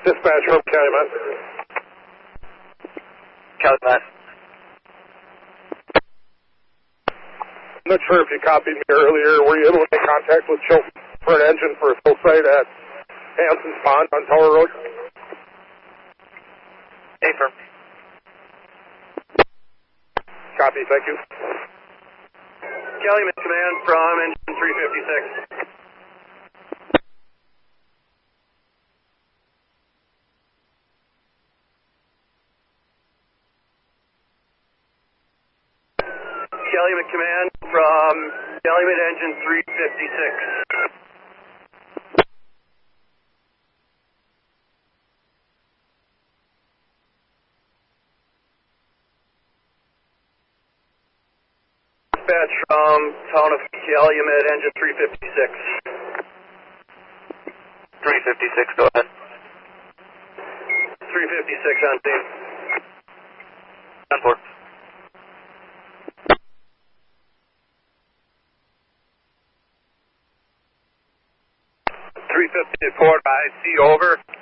Dispatch from Calumet. Calumet. I'm not sure if you copied me earlier. Were you able to make contact with Chilton for an engine for a fill site at Hanson's Pond on Tower Road? Affirm. Copy, thank you. Calumet Command from engine 356. Calumet Command from Calumet engine 356. Dispatch from town of Calumet, engine 356. 356, go ahead. 356 on scene. 10-4. Port IC over.